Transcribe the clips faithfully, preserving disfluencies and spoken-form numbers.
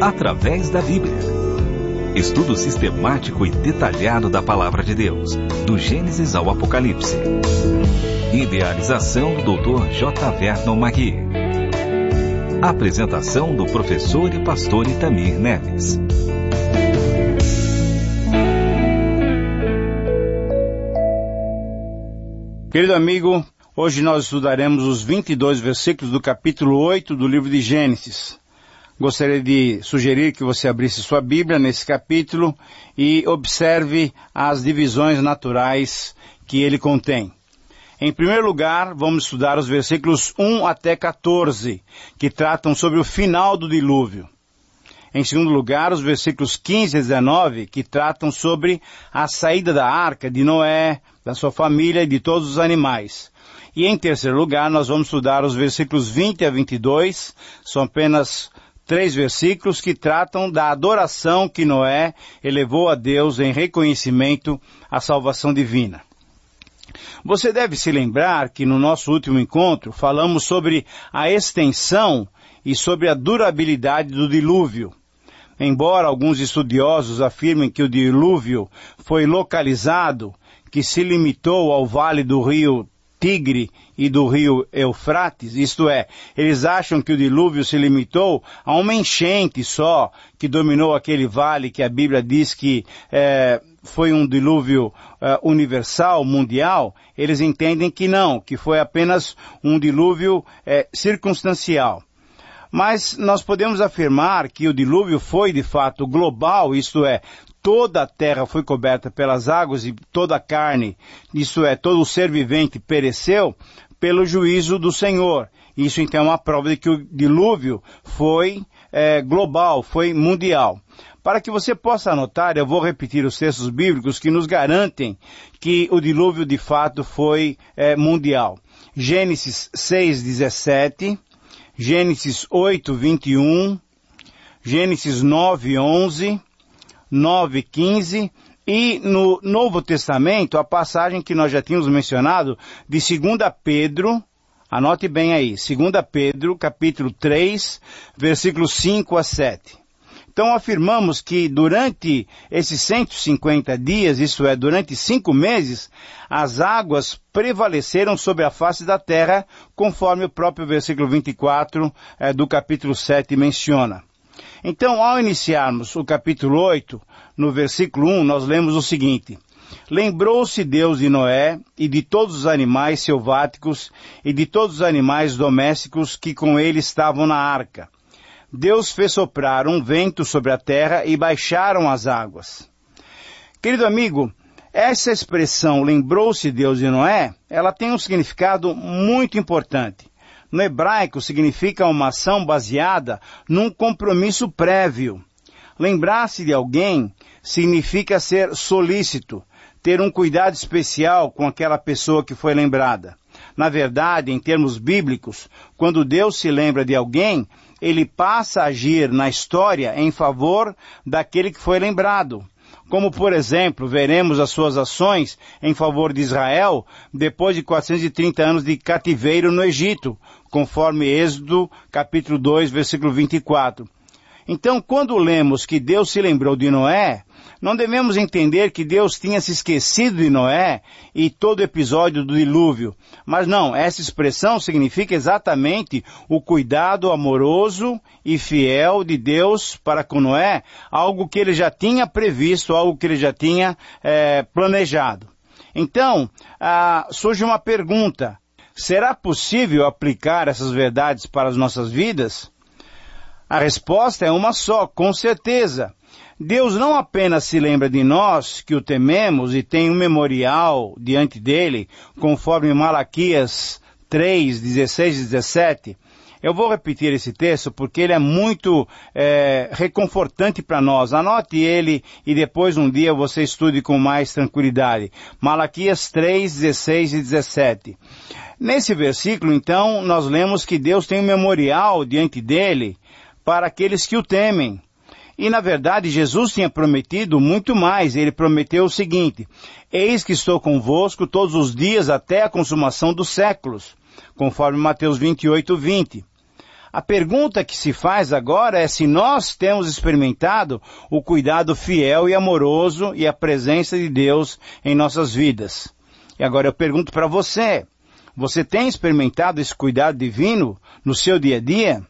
através da Bíblia. Estudo sistemático e detalhado da Palavra de Deus, do Gênesis ao Apocalipse. Idealização do doutor J. Vernon Magui. Apresentação do professor e pastor Itamir Neves. Querido amigo, hoje nós estudaremos os vinte e dois versículos do capítulo oito do livro de Gênesis. Gostaria de sugerir que você abrisse sua Bíblia nesse capítulo e observe as divisões naturais que ele contém. Em primeiro lugar, vamos estudar os versículos um até quatorze, que tratam sobre o final do dilúvio. Em segundo lugar, os versículos quinze a dezenove, que tratam sobre a saída da arca de Noé, da sua família e de todos os animais. E em terceiro lugar, nós vamos estudar os versículos vinte a vinte e dois, são apenas três versículos que tratam da adoração que Noé elevou a Deus em reconhecimento à salvação divina. Você deve se lembrar que no nosso último encontro falamos sobre a extensão e sobre a durabilidade do dilúvio. Embora alguns estudiosos afirmem que o dilúvio foi localizado, que se limitou ao vale do rio Tigre e do rio Eufrates, isto é, eles acham que o dilúvio se limitou a uma enchente só, que dominou aquele vale que a Bíblia diz que é, foi um dilúvio é, universal, mundial. Eles entendem que não, que foi apenas um dilúvio é, circunstancial. Mas nós podemos afirmar que o dilúvio foi de fato global, isto é, toda a terra foi coberta pelas águas e toda a carne, isto é, todo o ser vivente pereceu pelo juízo do Senhor. Isso então é uma prova de que o dilúvio foi é, global, foi mundial. Para que você possa anotar, eu vou repetir os textos bíblicos que nos garantem que o dilúvio de fato foi é, mundial. Gênesis seis, dezessete, Gênesis oito, vinte e um, Gênesis nove, onze, nove, quinze, e no Novo Testamento, a passagem que nós já tínhamos mencionado, de Segunda Pedro, anote bem aí, Segunda Pedro, capítulo três, versículos cinco a sete. Então afirmamos que durante esses cento e cinquenta dias, isso é, durante cinco meses, as águas prevaleceram sobre a face da terra, conforme o próprio versículo vinte e quatro é, do capítulo sete menciona. Então, ao iniciarmos o capítulo oito, no versículo um, nós lemos o seguinte: Lembrou-se Deus de Noé e de todos os animais selváticos e de todos os animais domésticos que com ele estavam na arca. Deus fez soprar um vento sobre a terra e baixaram as águas. Querido amigo, essa expressão, lembrou-se Deus de Noé, ela tem um significado muito importante. No hebraico significa uma ação baseada num compromisso prévio. Lembrar-se de alguém significa ser solícito, ter um cuidado especial com aquela pessoa que foi lembrada. Na verdade, em termos bíblicos, quando Deus se lembra de alguém, ele passa a agir na história em favor daquele que foi lembrado. Como, por exemplo, veremos as suas ações em favor de Israel depois de quatrocentos e trinta anos de cativeiro no Egito, conforme Êxodo, capítulo dois, versículo vinte e quatro. Então, quando lemos que Deus se lembrou de Noé, não devemos entender que Deus tinha se esquecido de Noé e todo o episódio do dilúvio. Mas não, essa expressão significa exatamente o cuidado amoroso e fiel de Deus para com Noé, algo que ele já tinha previsto, algo que ele já tinha é, planejado. Então, ah, surge uma pergunta: será possível aplicar essas verdades para as nossas vidas? A resposta é uma só, com certeza. Deus não apenas se lembra de nós, que o tememos, e tem um memorial diante dele, conforme Malaquias três, dezesseis e dezessete. Eu vou repetir esse texto porque ele é muito é, reconfortante para nós. Anote ele e depois um dia você estude com mais tranquilidade. Malaquias três, dezesseis e dezessete. Nesse versículo, então, nós lemos que Deus tem um memorial diante dele para aqueles que o temem. E, na verdade, Jesus tinha prometido muito mais. Ele prometeu o seguinte: eis que estou convosco todos os dias até a consumação dos séculos, conforme Mateus vinte e oito, vinte. A pergunta que se faz agora é se nós temos experimentado o cuidado fiel e amoroso e a presença de Deus em nossas vidas. E agora eu pergunto para você, você tem experimentado esse cuidado divino no seu dia a dia?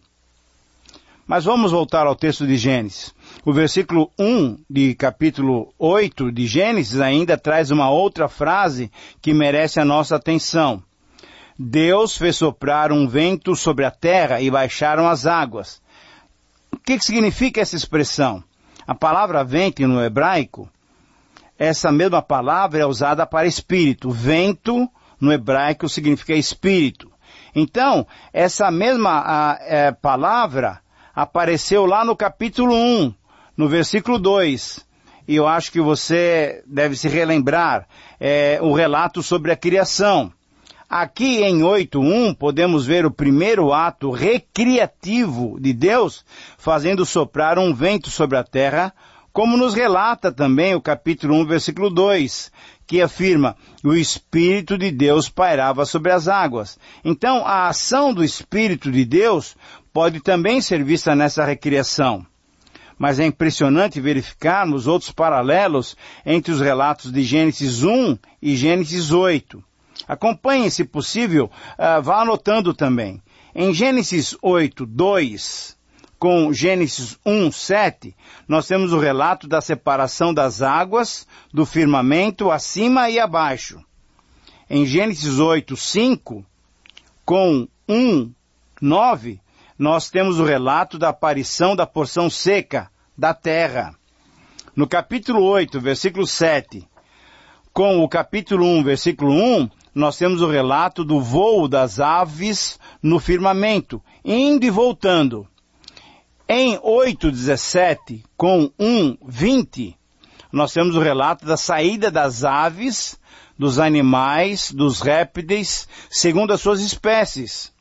Mas vamos voltar ao texto de Gênesis. O versículo um de capítulo oito de Gênesis ainda traz uma outra frase que merece a nossa atenção. Deus fez soprar um vento sobre a terra e baixaram as águas. O que significa essa expressão? A palavra vento no hebraico, essa mesma palavra é usada para espírito. Vento no hebraico significa espírito. Então, essa mesma a, a, palavra apareceu lá no capítulo um, no versículo dois. E eu acho que você deve se relembrar é, o relato sobre a criação. Aqui em oito um podemos ver o primeiro ato recriativo de Deus fazendo soprar um vento sobre a terra, como nos relata também o capítulo um, versículo dois, que afirma, o Espírito de Deus pairava sobre as águas. Então, a ação do Espírito de Deus pode também ser vista nessa recriação. Mas é impressionante verificarmos outros paralelos entre os relatos de Gênesis um e Gênesis oito. Acompanhe, se possível, uh, vá anotando também. Em Gênesis oito, dois, com Gênesis um, sete, nós temos o relato da separação das águas do firmamento acima e abaixo. Em Gênesis oito, cinco, com um, nove, nós temos o relato da aparição da porção seca da terra. No capítulo oito, versículo sete, com o capítulo um, versículo um, nós temos o relato do voo das aves no firmamento, indo e voltando. Em oito, dezessete, com um, vinte, nós temos o relato da saída das aves, dos animais, dos répteis, segundo as suas espécies.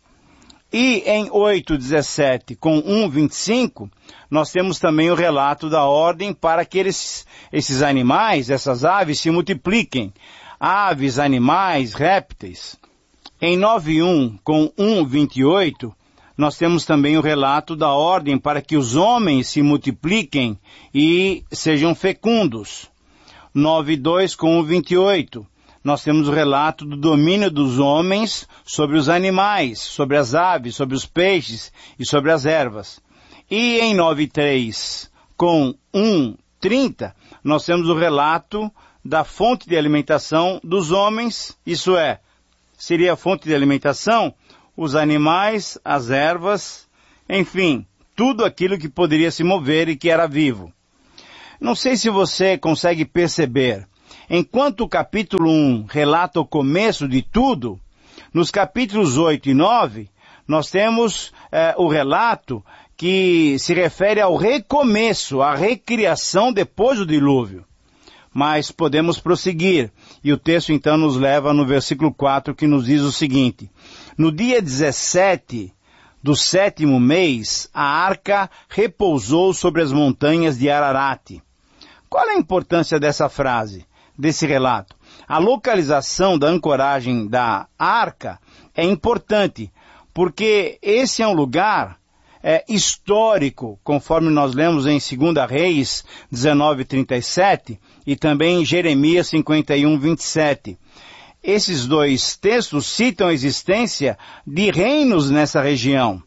E em oito, dezessete, com um, vinte e cinco, nós temos também o relato da ordem para que eles, esses animais, essas aves, se multipliquem. Aves, animais, répteis. Em nove um, com um, vinte e oito, nós temos também o relato da ordem para que os homens se multipliquem e sejam fecundos. nove dois, com vinte e oito, nós temos o relato do domínio dos homens sobre os animais, sobre as aves, sobre os peixes e sobre as ervas. E em nove três, com um, trinta, nós temos o relato da fonte de alimentação dos homens, isso é, seria a fonte de alimentação, os animais, as ervas, enfim, tudo aquilo que poderia se mover e que era vivo. Não sei se você consegue perceber, enquanto o capítulo um relata o começo de tudo, nos capítulos oito e nove, nós temos eh, o relato que se refere ao recomeço, à recriação depois do dilúvio. Mas podemos prosseguir, e o texto então nos leva no versículo quatro, que nos diz o seguinte: no dia dezessete do sétimo mês, a arca repousou sobre as montanhas de Ararat. Qual é a importância dessa frase, desse relato? A localização da ancoragem da arca é importante, porque esse é um lugar é, histórico, conforme nós lemos em Segunda Reis dezenove, trinta e sete, e também em Jeremias cinquenta e um, vinte e sete. Esses dois textos citam a existência de reinos nessa região.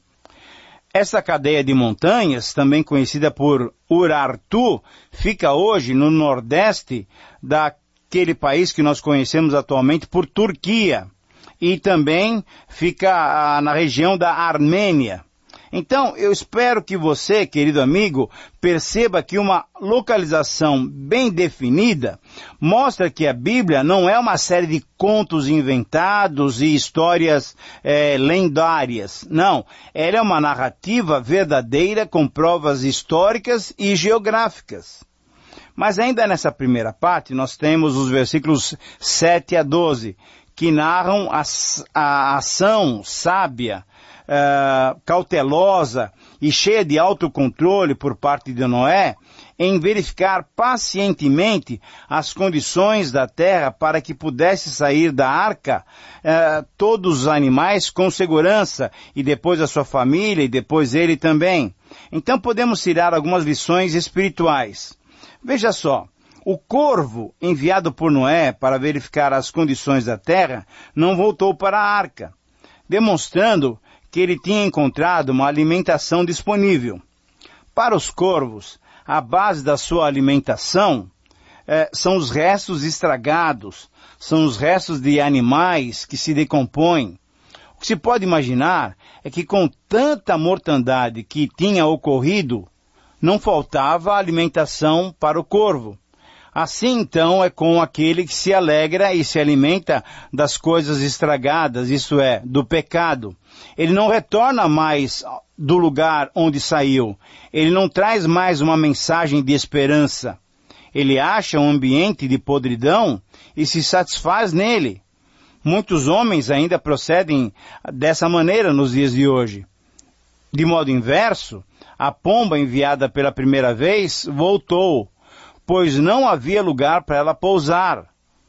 Essa cadeia de montanhas, também conhecida por Urartu, fica hoje no nordeste daquele país que nós conhecemos atualmente por Turquia, e também fica na região da Armênia. Então, eu espero que você, querido amigo, perceba que uma localização bem definida mostra que a Bíblia não é uma série de contos inventados e histórias é, lendárias. Não, ela é uma narrativa verdadeira com provas históricas e geográficas. Mas ainda nessa primeira parte, nós temos os versículos sete a doze, que narram a, a ação sábia, Uh, cautelosa e cheia de autocontrole por parte de Noé, em verificar pacientemente as condições da terra para que pudesse sair da arca eh, todos os animais com segurança, e depois a sua família, e depois ele também. Então podemos tirar algumas lições espirituais. Veja só, o corvo enviado por Noé para verificar as condições da terra não voltou para a arca, demonstrando que ele tinha encontrado uma alimentação disponível. Para os corvos, a base da sua alimentação eh, são os restos estragados, são os restos de animais que se decompõem. O que se pode imaginar é que com tanta mortandade que tinha ocorrido, não faltava alimentação para o corvo. Assim então é com aquele que se alegra e se alimenta das coisas estragadas, isto é, do pecado. Ele não retorna mais do lugar onde saiu. Ele não traz mais uma mensagem de esperança. Ele acha um ambiente de podridão e se satisfaz nele. Muitos homens ainda procedem dessa maneira nos dias de hoje. De modo inverso, a pomba enviada pela primeira vez voltou, pois não havia lugar para ela pousar.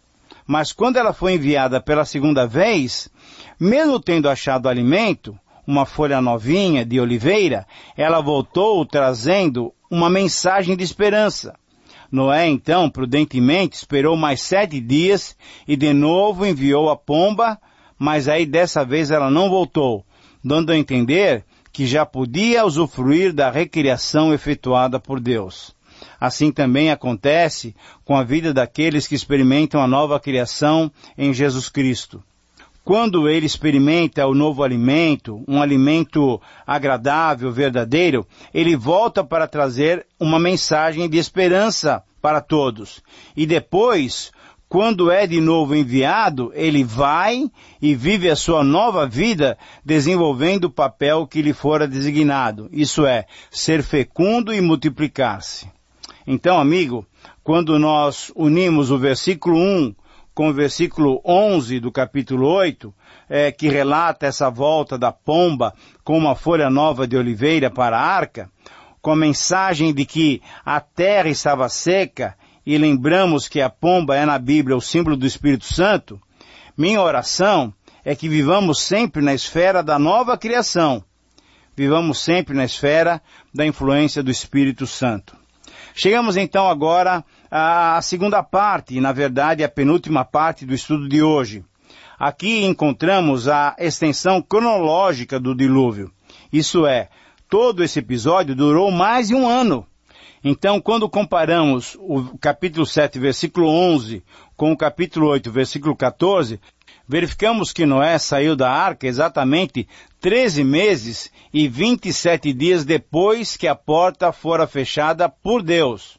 Mas quando ela foi enviada pela segunda vez, mesmo tendo achado alimento, uma folha novinha de oliveira, ela voltou trazendo uma mensagem de esperança. Noé, então, prudentemente, esperou mais sete dias e de novo enviou a pomba, mas aí dessa vez ela não voltou, dando a entender que já podia usufruir da recriação efetuada por Deus. Assim também acontece com a vida daqueles que experimentam a nova criação em Jesus Cristo. Quando ele experimenta o novo alimento, um alimento agradável, verdadeiro, ele volta para trazer uma mensagem de esperança para todos. E depois, quando é de novo enviado, ele vai e vive a sua nova vida desenvolvendo o papel que lhe fora designado. Isso é, ser fecundo e multiplicar-se. Então, amigo, quando nós unimos o versículo um com o versículo onze do capítulo oito, é, que relata essa volta da pomba com uma folha nova de oliveira para a arca, com a mensagem de que a terra estava seca, e lembramos que a pomba é na Bíblia o símbolo do Espírito Santo, minha oração é que vivamos sempre na esfera da nova criação, vivamos sempre na esfera da influência do Espírito Santo. Chegamos então agora à segunda parte, e na verdade a penúltima parte do estudo de hoje. Aqui encontramos a extensão cronológica do dilúvio. Isso é, todo esse episódio durou mais de um ano. Então, quando comparamos o capítulo sete, versículo onze, com o capítulo oito, versículo quatorze, verificamos que Noé saiu da arca exatamente treze meses e vinte e sete dias depois que a porta fora fechada por Deus.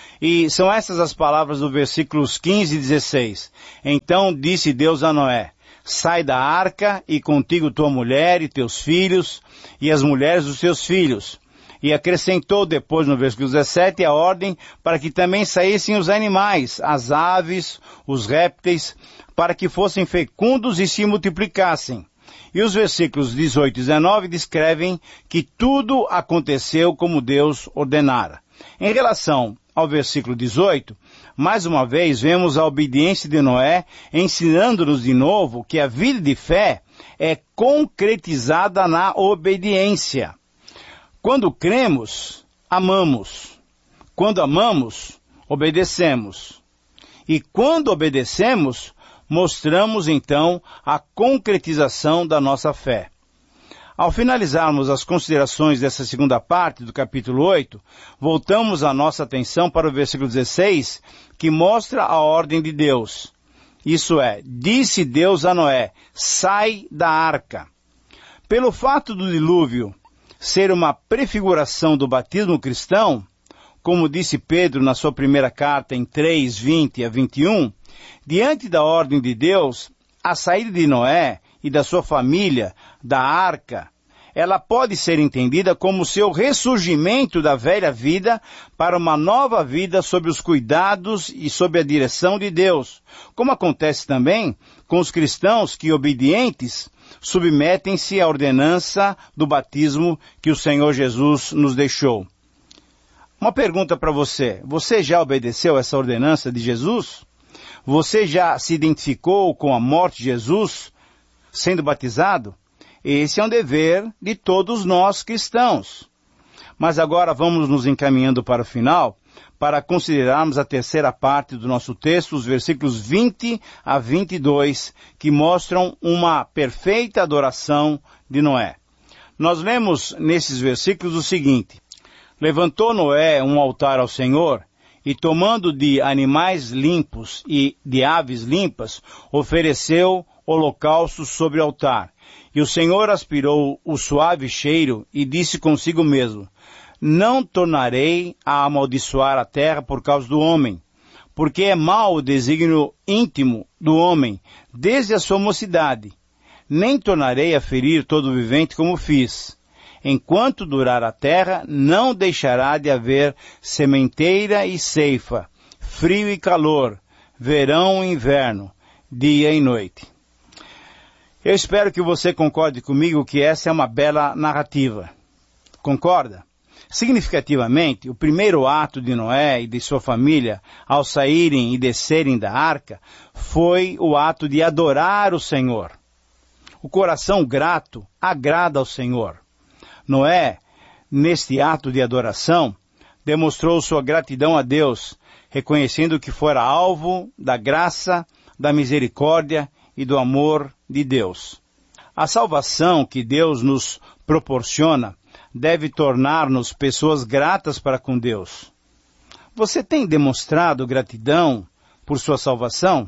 E são essas as palavras do versículos quinze e dezesseis. Então disse Deus a Noé, sai da arca e contigo tua mulher e teus filhos e as mulheres dos teus filhos. E acrescentou depois no versículo dezessete a ordem para que também saíssem os animais, as aves, os répteis, para que fossem fecundos e se multiplicassem. E os versículos dezoito e dezenove descrevem que tudo aconteceu como Deus ordenara. Em relação ao versículo dezoito, mais uma vez vemos a obediência de Noé, ensinando-nos de novo que a vida de fé é concretizada na obediência. Quando cremos, amamos. Quando amamos, obedecemos. E quando obedecemos, mostramos então a concretização da nossa fé. Ao finalizarmos as considerações dessa segunda parte do capítulo oito, voltamos a nossa atenção para o versículo dezesseis, que mostra a ordem de Deus. Isso é, disse Deus a Noé, sai da arca. Pelo fato do dilúvio ser uma prefiguração do batismo cristão, como disse Pedro na sua primeira carta em três, vinte a vinte e um, diante da ordem de Deus, a saída de Noé e da sua família da arca, ela pode ser entendida como seu ressurgimento da velha vida para uma nova vida sob os cuidados e sob a direção de Deus, como acontece também com os cristãos que, obedientes, submetem-se à ordenança do batismo que o Senhor Jesus nos deixou. Uma pergunta para você: você já obedeceu essa ordenança de Jesus? Você já se identificou com a morte de Jesus, sendo batizado? Esse é um dever de todos nós cristãos. Mas agora vamos nos encaminhando para o final, para considerarmos a terceira parte do nosso texto, os versículos vinte a vinte e dois, que mostram uma perfeita adoração de Noé. Nós lemos nesses versículos o seguinte: levantou Noé um altar ao Senhor, e tomando de animais limpos e de aves limpas, ofereceu holocaustos sobre o altar. E o Senhor aspirou o suave cheiro e disse consigo mesmo: não tornarei a amaldiçoar a terra por causa do homem, porque é mau o desígnio íntimo do homem, desde a sua mocidade. Nem tornarei a ferir todo vivente como fiz. Enquanto durar a terra, não deixará de haver sementeira e ceifa, frio e calor, verão e inverno, dia e noite. Eu espero que você concorde comigo que essa é uma bela narrativa. Concorda? Significativamente, o primeiro ato de Noé e de sua família, ao saírem e descerem da arca, foi o ato de adorar o Senhor. O coração grato agrada ao Senhor. Noé, neste ato de adoração, demonstrou sua gratidão a Deus, reconhecendo que fora alvo da graça, da misericórdia e do amor de Deus. A salvação que Deus nos proporciona deve tornar-nos pessoas gratas para com Deus. Você tem demonstrado gratidão por sua salvação?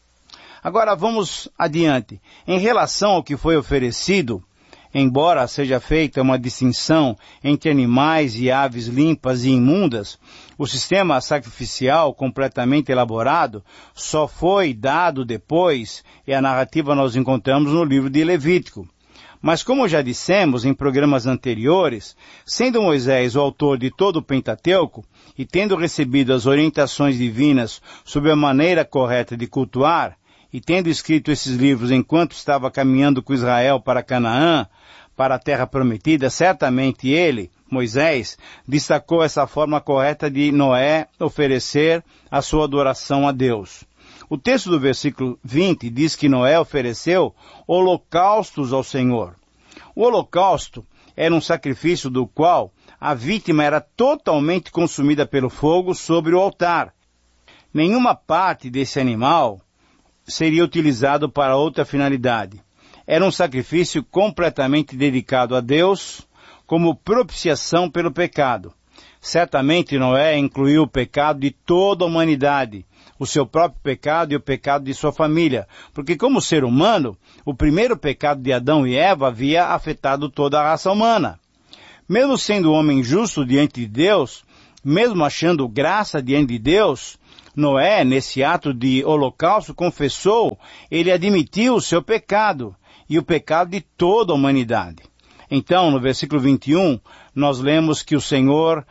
Agora vamos adiante. Em relação ao que foi oferecido, embora seja feita uma distinção entre animais e aves limpas e imundas, o sistema sacrificial completamente elaborado só foi dado depois, e a narrativa nós encontramos no livro de Levítico. Mas como já dissemos em programas anteriores, sendo Moisés o autor de todo o Pentateuco, e tendo recebido as orientações divinas sobre a maneira correta de cultuar, e tendo escrito esses livros enquanto estava caminhando com Israel para Canaã, para a terra prometida, certamente ele, Moisés, destacou essa forma correta de Noé oferecer a sua adoração a Deus. O texto do versículo vinte diz que Noé ofereceu holocaustos ao Senhor. O holocausto era um sacrifício do qual a vítima era totalmente consumida pelo fogo sobre o altar. Nenhuma parte desse animal seria utilizado para outra finalidade. Era um sacrifício completamente dedicado a Deus, como propiciação pelo pecado. Certamente Noé incluiu o pecado de toda a humanidade, o seu próprio pecado e o pecado de sua família, porque como ser humano, o primeiro pecado de Adão e Eva havia afetado toda a raça humana. Mesmo sendo homem justo diante de Deus, mesmo achando graça diante de Deus, Noé, nesse ato de holocausto, confessou, ele admitiu o seu pecado e o pecado de toda a humanidade. Então, no versículo vinte e um, nós lemos que o Senhor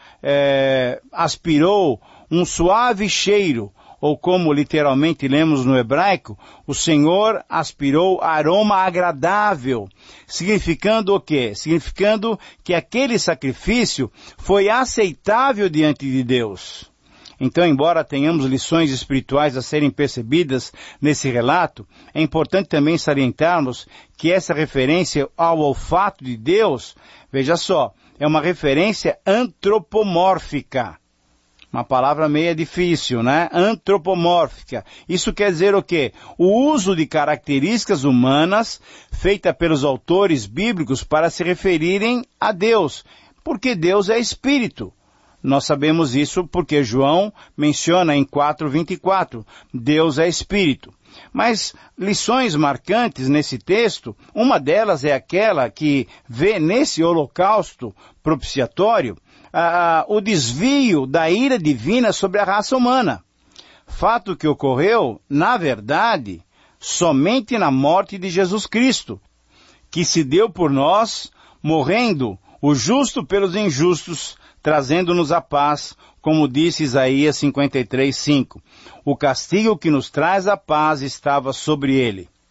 é, aspirou um suave cheiro, ou como literalmente lemos no hebraico, o Senhor aspirou aroma agradável, significando o quê? Significando que aquele sacrifício foi aceitável diante de Deus. Então, embora tenhamos lições espirituais a serem percebidas nesse relato, é importante também salientarmos que essa referência ao olfato de Deus, veja só, é uma referência antropomórfica. Uma palavra meio difícil, né? Antropomórfica. Isso quer dizer o quê? O uso de características humanas feita pelos autores bíblicos para se referirem a Deus, porque Deus é espírito. Nós sabemos isso porque João menciona em quatro, vinte e quatro, Deus é espírito. Mas lições marcantes nesse texto, uma delas é aquela que vê nesse holocausto propiciatório ah, o desvio da ira divina sobre a raça humana. Fato que ocorreu, na verdade, somente na morte de Jesus Cristo, que se deu por nós, morrendo o justo pelos injustos, trazendo-nos a paz, como disse Isaías cinquenta e três, cinco. O castigo que nos traz a paz estava sobre ele.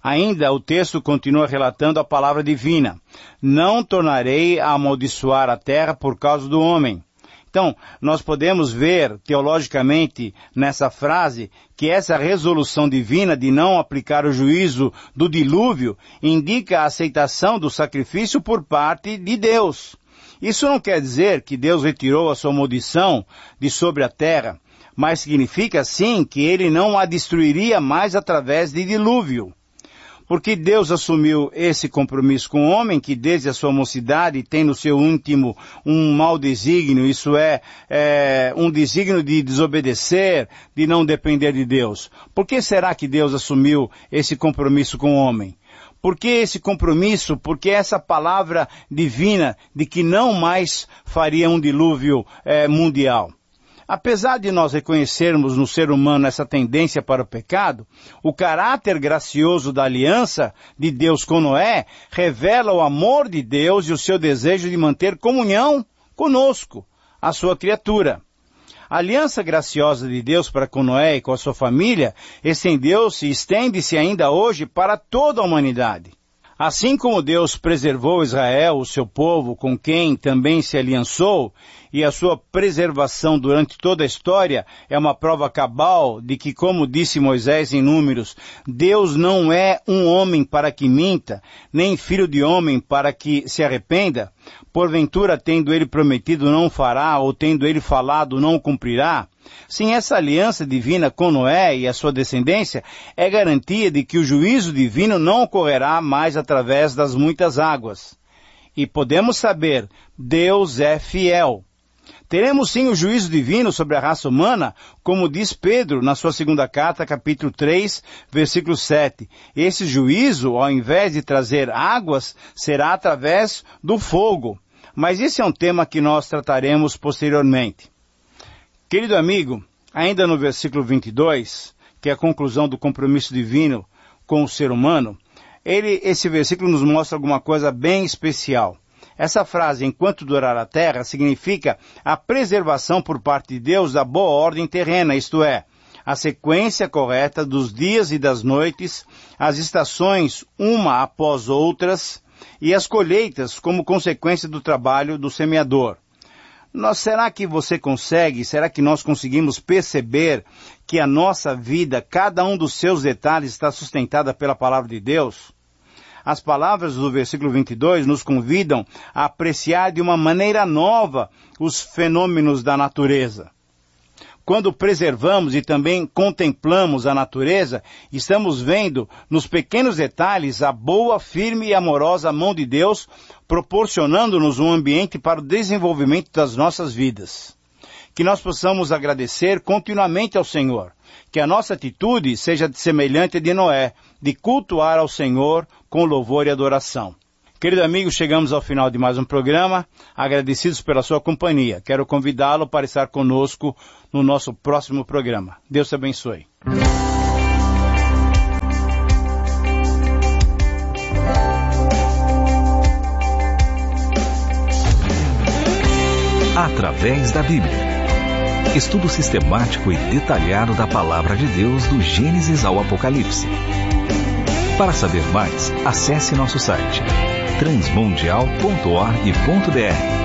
Ainda o texto continua relatando a palavra divina. Não tornarei a amaldiçoar a terra por causa do homem. Então, nós podemos ver, teologicamente, nessa frase, que essa resolução divina de não aplicar o juízo do dilúvio indica a aceitação do sacrifício por parte de Deus. Isso não quer dizer que Deus retirou a sua maldição de sobre a terra, mas significa, sim, que ele não a destruiria mais através de dilúvio. Porque Deus assumiu esse compromisso com o homem, que desde a sua mocidade tem no seu íntimo um mau desígnio, isso é, é, um desígnio de desobedecer, de não depender de Deus. Por que será que Deus assumiu esse compromisso com o homem? Por que esse compromisso? Porque essa palavra divina de que não mais faria um dilúvio é, mundial. Apesar de nós reconhecermos no ser humano essa tendência para o pecado, o caráter gracioso da aliança de Deus com Noé revela o amor de Deus e o seu desejo de manter comunhão conosco, a sua criatura. A aliança graciosa de Deus para com Noé e com a sua família estendeu-se e estende-se ainda hoje para toda a humanidade. Assim como Deus preservou Israel, o seu povo, com quem também se aliançou, e a sua preservação durante toda a história é uma prova cabal de que, como disse Moisés em Números, Deus não é um homem para que minta, nem filho de homem para que se arrependa, porventura tendo ele prometido não fará, ou tendo ele falado não cumprirá. Sim, essa aliança divina com Noé e a sua descendência é garantia de que o juízo divino não ocorrerá mais através das muitas águas. E podemos saber, Deus é fiel. Teremos sim o juízo divino sobre a raça humana, como diz Pedro na sua segunda carta, capítulo três, versículo sete. Esse juízo, ao invés de trazer águas, será através do fogo. Mas esse é um tema que nós trataremos posteriormente. Querido amigo, ainda no versículo vinte e dois, que é a conclusão do compromisso divino com o ser humano, ele, esse versículo nos mostra alguma coisa bem especial. Essa frase, enquanto durar a terra, significa a preservação por parte de Deus da boa ordem terrena, isto é, a sequência correta dos dias e das noites, as estações uma após outras e as colheitas como consequência do trabalho do semeador. Nós, será que você consegue, será que nós conseguimos perceber que a nossa vida, cada um dos seus detalhes está sustentada pela palavra de Deus? As palavras do versículo vinte e dois nos convidam a apreciar de uma maneira nova os fenômenos da natureza. Quando preservamos e também contemplamos a natureza, estamos vendo nos pequenos detalhes a boa, firme e amorosa mão de Deus, proporcionando-nos um ambiente para o desenvolvimento das nossas vidas. Que nós possamos agradecer continuamente ao Senhor. Que a nossa atitude seja semelhante à de Noé, de cultuar ao Senhor com louvor e adoração. Querido amigo, chegamos ao final de mais um programa, agradecidos pela sua companhia. Quero convidá-lo para estar conosco no nosso próximo programa. Deus te abençoe. Através da Bíblia. Estudo sistemático e detalhado da Palavra de Deus do Gênesis ao Apocalipse. Para saber mais, acesse nosso site transmundial ponto org ponto br.